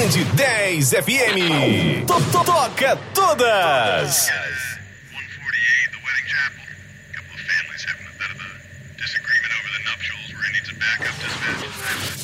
Band 10 FM. Toca todas. 148, the wedding chapel. A couple of families having a bit of a disagreement over the nuptials. We're gonna need some backup dispatch.